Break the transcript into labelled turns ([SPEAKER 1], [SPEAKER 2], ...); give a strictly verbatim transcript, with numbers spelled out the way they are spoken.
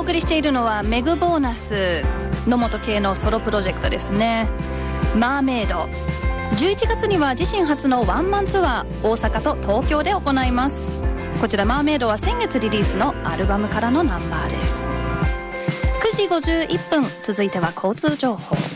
[SPEAKER 1] 送りしているのはメグボーナス野本圭のソロプロジェクトですね。マーメイド。じゅういちがつには自身初のワンマンツアー、大阪と東京で行います。こちらマーメイドは先月リリースのアルバムからのナンバーです。くじごじゅういっぷん、続いては交通情報。